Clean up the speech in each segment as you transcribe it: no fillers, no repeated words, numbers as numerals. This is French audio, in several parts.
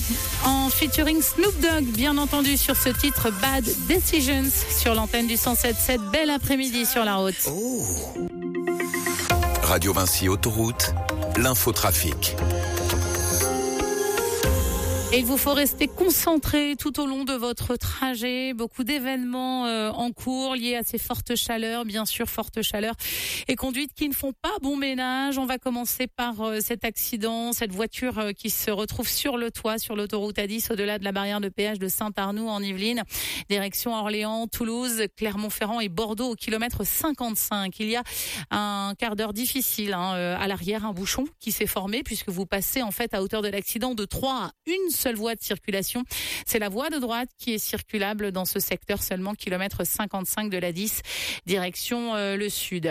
en featuring Snoop Dogg, bien entendu, sur ce titre Bad Decisions sur l'antenne du 107.7. Bel après-midi sur la route. Oh. Radio Vinci Autoroute, l'infotrafic. Et il vous faut rester concentré tout au long de votre trajet. Beaucoup d'événements en cours liés à ces fortes chaleurs, bien sûr, fortes chaleurs et conduites qui ne font pas bon ménage. On va commencer par cet accident, cette voiture qui se retrouve sur le toit, sur l'autoroute A10, au-delà de la barrière de péage de Saint-Arnoux en Yvelines. Direction Orléans, Toulouse, Clermont-Ferrand et Bordeaux au kilomètre 55. Il y a un quart d'heure difficile à l'arrière, un bouchon qui s'est formé puisque vous passez en fait à hauteur de l'accident de 3 à 1 seule voie de circulation. C'est la voie de droite qui est circulable dans ce secteur, seulement kilomètre 55 de la 10, direction le sud.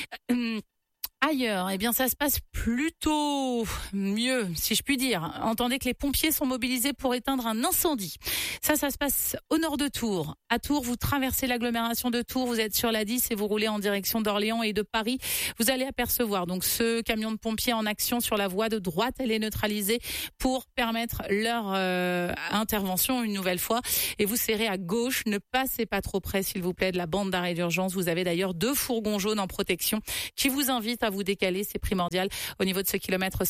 Ailleurs, eh bien, ça se passe plutôt mieux, si je puis dire. Entendez que les pompiers sont mobilisés pour éteindre un incendie. Ça se passe au nord de Tours. À Tours, vous traversez l'agglomération de Tours, vous êtes sur la 10 et vous roulez en direction d'Orléans et de Paris. Vous allez apercevoir donc ce camion de pompiers en action sur la voie de droite. Elle est neutralisée pour permettre leur intervention une nouvelle fois. Et vous serrez à gauche. Ne passez pas trop près, s'il vous plaît, de la bande d'arrêt d'urgence. Vous avez d'ailleurs 2 fourgons jaunes en protection qui vous invitent à vous décaler, c'est primordial au niveau de ce kilomètre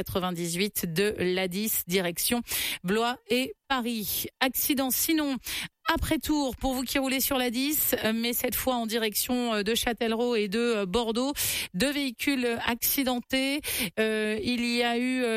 198 de l'A10 direction Blois et Paris. Accident sinon après Tours, pour vous qui roulez sur la 10, mais cette fois en direction de Châtellerault et de Bordeaux. 2 véhicules accidentés. Il y a eu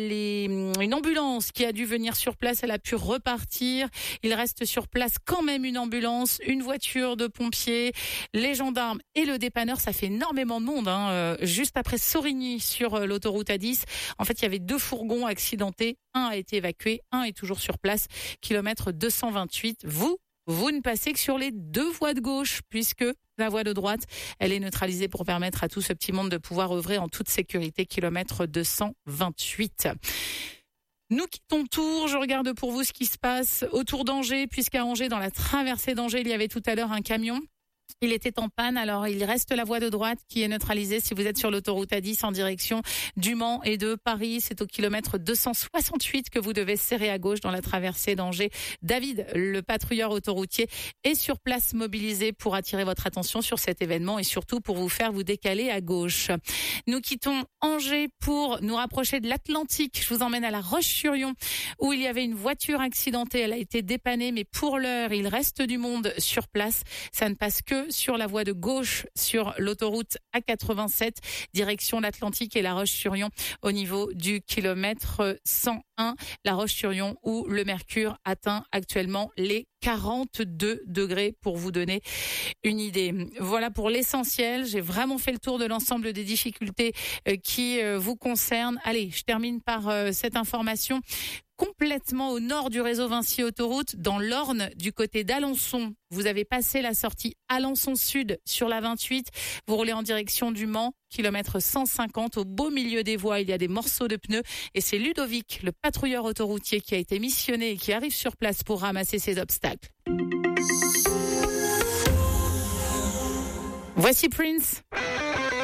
une ambulance qui a dû venir sur place. Elle a pu repartir. Il reste sur place quand même une ambulance, une voiture de pompiers, les gendarmes et le dépanneur. Ça fait énormément de monde. Juste après Sorigny sur l'autoroute A10. En fait, il y avait 2 fourgons accidentés. Un a été évacué, un est toujours sur place. Kilomètre 228. Vous ne passez que sur les 2 voies de gauche, puisque la voie de droite, elle est neutralisée pour permettre à tout ce petit monde de pouvoir œuvrer en toute sécurité. Kilomètre 228. Nous quittons Tours. Je regarde pour vous ce qui se passe autour d'Angers, puisqu'à Angers, dans la traversée d'Angers, il y avait tout à l'heure un camion. Il était en panne, alors il reste la voie de droite qui est neutralisée si vous êtes sur l'autoroute A10 en direction du Mans et de Paris. C'est au kilomètre 268 que vous devez serrer à gauche dans la traversée d'Angers. David, le patrouilleur autoroutier, est sur place mobilisé pour attirer votre attention sur cet événement et surtout pour vous faire vous décaler à gauche. Nous quittons Angers pour nous rapprocher de l'Atlantique. Je vous emmène à La Roche-sur-Yon où il y avait une voiture accidentée. Elle a été dépannée, mais pour l'heure, il reste du monde sur place. Ça ne passe que sur la voie de gauche sur l'autoroute A87 direction l'Atlantique et La Roche-sur-Yon au niveau du kilomètre 101. La Roche-sur-Yon où le mercure atteint actuellement les 42 degrés pour vous donner une idée. Voilà pour l'essentiel. J'ai vraiment fait le tour de l'ensemble des difficultés qui vous concernent. Allez, je termine par cette information. Complètement au nord du réseau Vinci Autoroute, dans l'Orne, du côté d'Alençon. Vous avez passé la sortie Alençon Sud sur la 28. Vous roulez en direction du Mans, kilomètre 150. Au beau milieu des voies, il y a des morceaux de pneus. Et c'est Ludovic, le patrouilleur autoroutier, qui a été missionné et qui arrive sur place pour ramasser ces obstacles. Voici Prince.